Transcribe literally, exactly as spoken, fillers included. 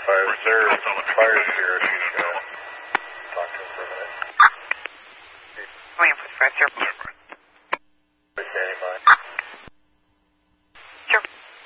fire, there, fire's here. She's going to talk to him for a minute. Waiting for the fire service.